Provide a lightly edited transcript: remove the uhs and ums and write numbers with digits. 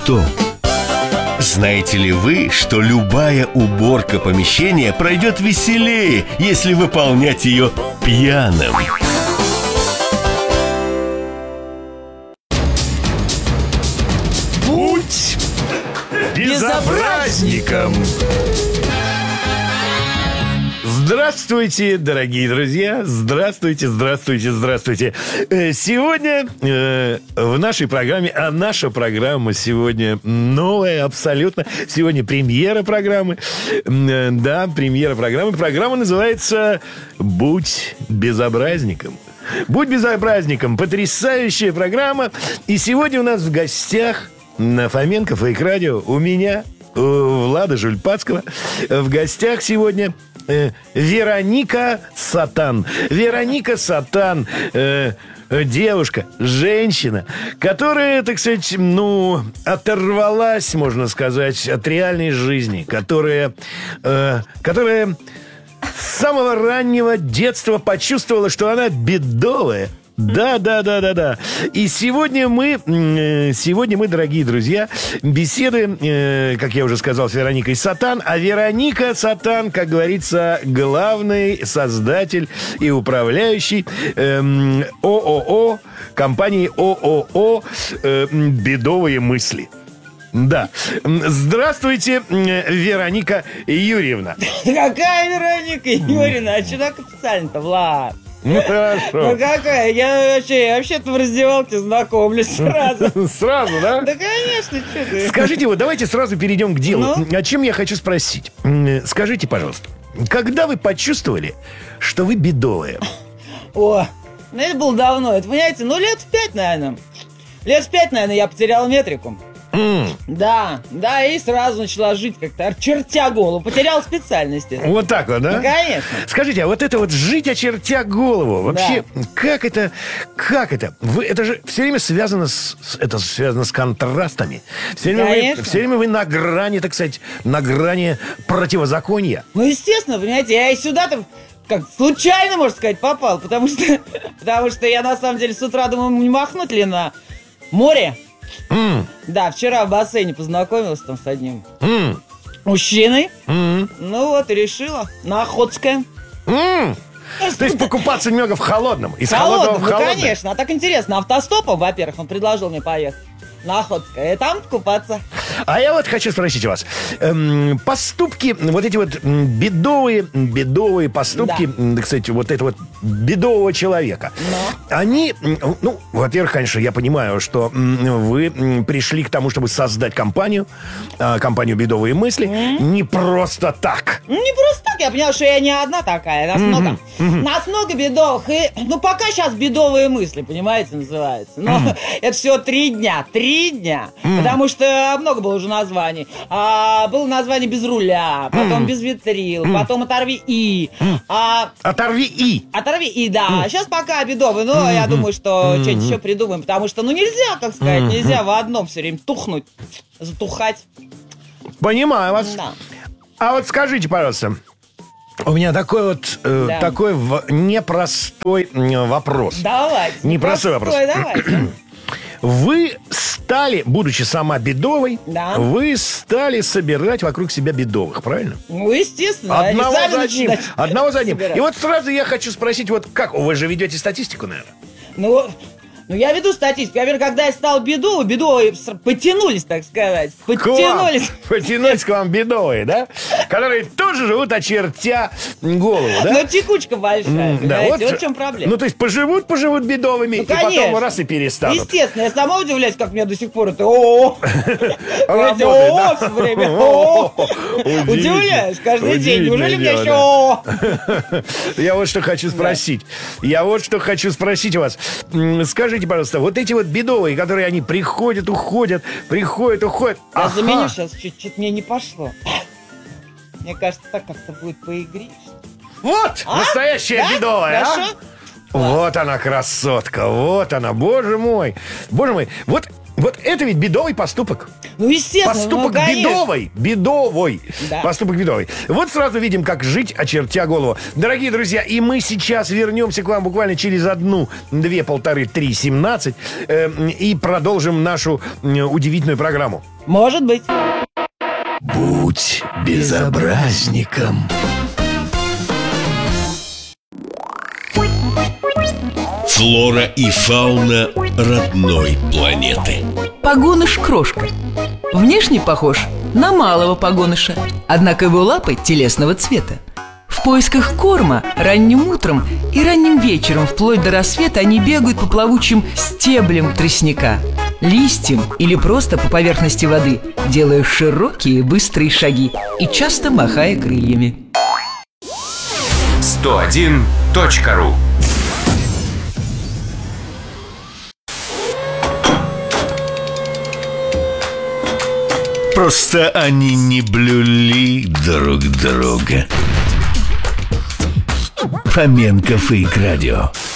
что? Знаете ли вы, что любая уборка помещения пройдет веселее, если выполнять ее пьяным? Будь безобразником! Здравствуйте, дорогие друзья! Здравствуйте, здравствуйте, здравствуйте! Сегодня в нашей программе, а наша программа сегодня новая абсолютно. Сегодня премьера программы. Да, премьера программы. Программа называется «Будь безобразником». «Будь безобразником» – потрясающая программа. И сегодня у нас в гостях на Фоменко Фейк Радио у меня, у Влада Жульпацкого, в гостях сегодня Вероника Сатан. Вероника Сатан, девушка, женщина, которая, так сказать, оторвалась, можно сказать, от реальной жизни, которая с самого раннего детства почувствовала, что она бедовая. Да. И сегодня мы, дорогие друзья, беседуем, как я уже сказал, с Вероникой Сатан. А Вероника Сатан, как говорится, главный создатель и управляющий ООО, компании ООО «Бедовые мысли». Да. Здравствуйте, Вероника Юрьевна. Какая Вероника Юрьевна? А что так официально-то, Влад? Ну, хорошо. Ну, какая? Я вообще-то в раздевалке знакомлюсь сразу. Сразу, да? Да, конечно, что ты. Скажите, вот давайте сразу перейдем к делу. О чем я хочу спросить? Скажите, пожалуйста, когда вы почувствовали, что вы бедовая? Это было давно. Это, понимаете, лет в 5, наверное. Лет в 5, наверное, я потеряла метрику. Да, и сразу начала жить как-то, очертя голову. Потеряла специальность. Вот так вот, да? Ну, конечно. Скажите, а вот это вот жить, очертя голову, вообще, да. Как это? Это же все время связано с контрастами. Все время вы на грани, так сказать, на грани противозакония. Ну, естественно, понимаете, я и сюда-то как случайно, можно сказать, попал. Потому что я, на самом деле, с утра думаю, не махнуть ли на море. Да, вчера в бассейне познакомилась там с одним мужчиной. Ну вот, и решила. На Охотское. То есть покупаться немного в холодном. Из холодного в холодное. Ну, конечно. А так интересно. Автостопом, во-первых, он предложил мне поехать на Охотское. И там купаться. А я вот хочу спросить у вас. Поступки, вот эти вот бедовые поступки, да. Кстати, вот этого вот бедового человека. Они, во-первых, конечно, я понимаю, что вы пришли к тому, чтобы создать компанию «Бедовые мысли». Не просто так. Не просто так. Я поняла, что я не одна такая. Нас много. Нас много бедовых. И, пока сейчас «Бедовые мысли», понимаете, называется. Но это всего 3 дня. 3 дня. Потому что много было уже названий. Было название «Без руля», потом «Без витрил», потом «Оторви и». «Оторви и». «Оторви и», да. Сейчас пока бедовый, но я думаю, что что-нибудь еще придумаем, потому что, нельзя, как сказать, нельзя в одном все время тухнуть, затухать. Понимаю вас. Да. А вот скажите, пожалуйста, у меня такой непростой вопрос. Давайте. Непростой вопрос. Давайте. Вы стали, будучи сама бедовой, да. Вы стали собирать вокруг себя бедовых, правильно? Ну, естественно. Одного за одним. Собирать. И вот сразу я хочу спросить, вот как? Вы же ведете статистику, наверное? Я веду статистику. Я говорю, когда я стал бедовые подтянулись, так сказать. Потянулись к вам бедовые, да? Которые тоже живут, очертя голову, да? Но текучка большая, понимаете? Вот в чем проблема. То есть поживут бедовыми, и потом раз и перестанут. Естественно, я сама удивляюсь, как мне до сих пор это ООО. ООО все время. Удивляюсь каждый день. Неужели мне еще ООО? Я вот что хочу спросить. У вас. Скажите, пожалуйста, вот эти вот бедовые, которые они приходят, уходят. А за меня сейчас чуть-чуть мне не пошло. Мне кажется, так как-то будет поигрить. Вот, настоящая бедовая, Вот она, красотка, вот она, боже мой. Вот Вот это ведь бедовый поступок. Ну, естественно. Поступок конечно. бедовый. Да. Поступок бедовый. Вот сразу видим, как жить, очертя голову. Дорогие друзья, и мы сейчас вернемся к вам буквально через 1, 2, 1,5, 3, 17 и продолжим нашу удивительную программу. Может быть. Будь безобразником. Флора и фауна родной планеты. Погоныш-крошка. Внешне похож на малого погоныша, однако его лапы телесного цвета. В поисках корма ранним утром и ранним вечером вплоть до рассвета они бегают по плавучим стеблям тростника, листьям или просто по поверхности воды, делая широкие быстрые шаги и часто махая крыльями. 101.ru. Просто они не блюли друг друга. Фоменко Фейк Радио.